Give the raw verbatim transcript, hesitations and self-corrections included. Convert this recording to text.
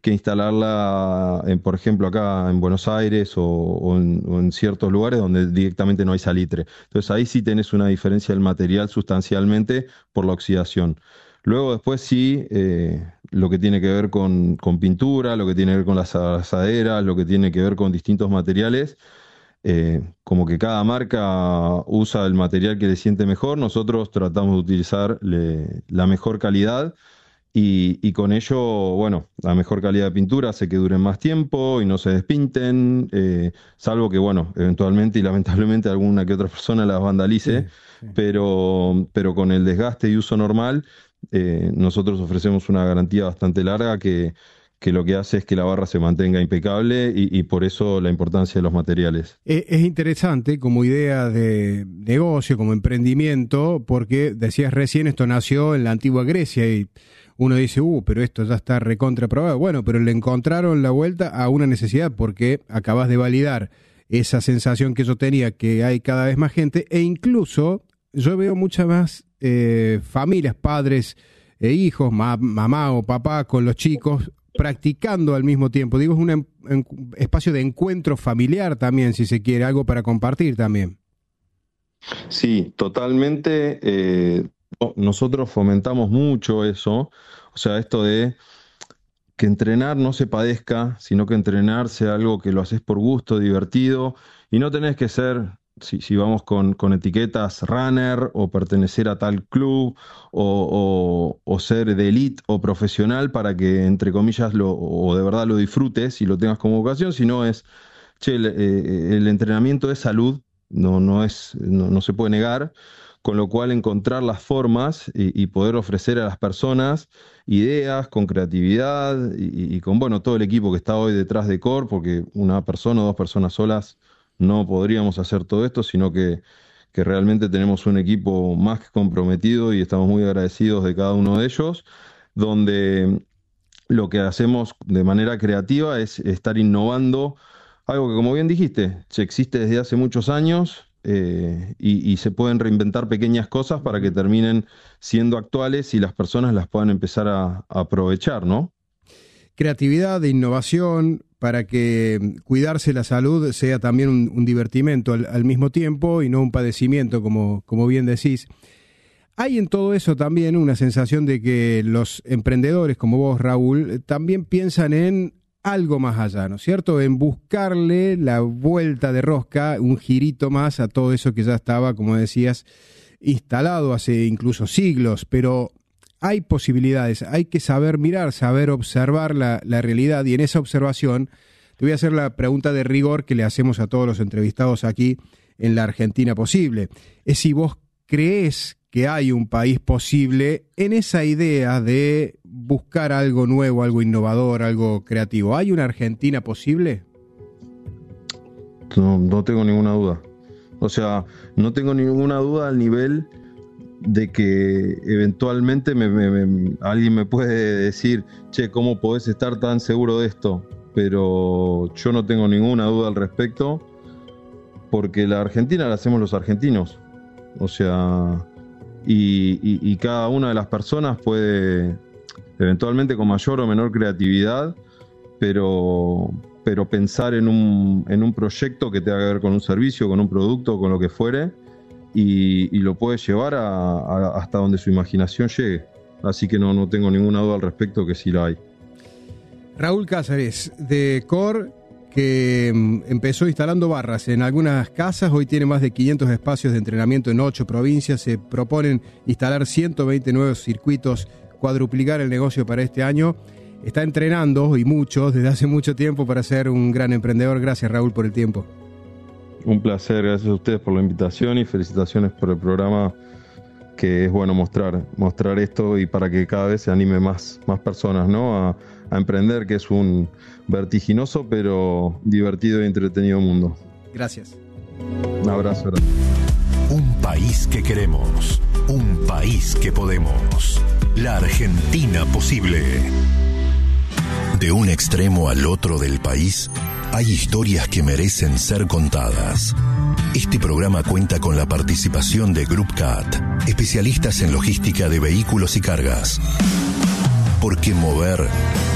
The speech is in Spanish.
que instalarla, en, por ejemplo, acá en Buenos Aires o, o, en, o en ciertos lugares donde directamente no hay salitre. Entonces ahí sí tenés una diferencia del material sustancialmente por la oxidación. Luego después sí, eh, lo que tiene que ver con, con pintura, lo que tiene que ver con las asaderas, lo que tiene que ver con distintos materiales, eh, como que cada marca usa el material que le siente mejor, nosotros tratamos de utilizar le- la mejor calidad y, y con ello, bueno, la mejor calidad de pintura hace que duren más tiempo y no se despinten, eh, salvo que, bueno, eventualmente y lamentablemente alguna que otra persona las vandalice, Sí, sí. pero, pero con el desgaste y uso normal, eh, nosotros ofrecemos una garantía bastante larga que, que lo que hace es que la barra se mantenga impecable y, y por eso la importancia de los materiales. Eh, Es interesante como idea de negocio, como emprendimiento, porque decías recién, esto nació en la antigua Grecia y uno dice, uh, pero esto ya está recontraprobado. Bueno, pero le encontraron la vuelta a una necesidad porque acabas de validar esa sensación que yo tenía, que hay cada vez más gente, e incluso yo veo muchas más eh, familias, padres e hijos, ma- mamá o papá con los chicos, practicando al mismo tiempo. Digo, es un en- en- espacio de encuentro familiar también, si se quiere, algo para compartir también. Sí, totalmente. eh, no- nosotros fomentamos mucho eso, o sea, esto de que entrenar no se padezca, sino que entrenar sea algo que lo haces por gusto, divertido, y no tenés que ser, si, si vamos con, con etiquetas runner o pertenecer a tal club o, o- o ser de elite o profesional para que, entre comillas, lo, o de verdad lo disfrutes y lo tengas como vocación, sino es, che, el, eh, el entrenamiento es salud, no, no es, no, no se puede negar, con lo cual encontrar las formas y, y poder ofrecer a las personas ideas, con creatividad y, y con, bueno, todo el equipo que está hoy detrás de Core, porque una persona o dos personas solas no podríamos hacer todo esto, sino que, que realmente tenemos un equipo más que comprometido y estamos muy agradecidos de cada uno de ellos, donde lo que hacemos de manera creativa es estar innovando algo que, como bien dijiste, se existe desde hace muchos años eh, y, y se pueden reinventar pequeñas cosas para que terminen siendo actuales y las personas las puedan empezar a, a aprovechar, ¿no? Creatividad, de innovación, para que mm, cuidarse la salud sea también un, un divertimento al, al mismo tiempo y no un padecimiento, como, como bien decís. Hay en todo eso también una sensación de que los emprendedores como vos, Raúl, eh, también piensan en algo más allá, ¿no es cierto? En buscarle la vuelta de rosca, un girito más a todo eso que ya estaba, como decías, instalado hace incluso siglos, pero hay posibilidades, hay que saber mirar, saber observar la, la realidad, y en esa observación te voy a hacer la pregunta de rigor que le hacemos a todos los entrevistados aquí en La Argentina Posible. Es si vos creés que hay un país posible en esa idea de buscar algo nuevo, algo innovador, algo creativo. ¿Hay una Argentina posible? No, no tengo ninguna duda. O sea, no tengo ninguna duda al nivel de que eventualmente me- me- me- alguien me puede decir, che, ¿cómo podés estar tan seguro de esto? Pero yo no tengo ninguna duda al respecto, porque la Argentina la hacemos los argentinos. O sea, y, y- y cada una de las personas puede, eventualmente con mayor o menor creatividad, pero, pero pensar en un, en un proyecto que tenga que ver con un servicio, con un producto, con lo que fuere, y, y lo puede llevar a- a- hasta donde su imaginación llegue. Así que no, no tengo ninguna duda al respecto que sí la hay. Raúl Cáceres, de Core, que mm, empezó instalando barras en algunas casas, hoy tiene más de quinientos espacios de entrenamiento en ocho provincias, se proponen instalar ciento veinte nuevos circuitos, cuadruplicar el negocio para este año. Está entrenando, y mucho, desde hace mucho tiempo, para ser un gran emprendedor. Gracias, Raúl, por el tiempo. Un placer, gracias a ustedes por la invitación y felicitaciones por el programa, que es bueno mostrar, mostrar esto y para que cada vez se anime más, más personas, ¿no? a, a emprender, que es un vertiginoso pero divertido y entretenido mundo. Gracias. Un abrazo. Gracias. Un país que queremos, un país que podemos. La Argentina Posible. De un extremo al otro del país, hay historias que merecen ser contadas. Este programa cuenta con la participación de Group Cat, especialistas en logística de vehículos y cargas. Porque mover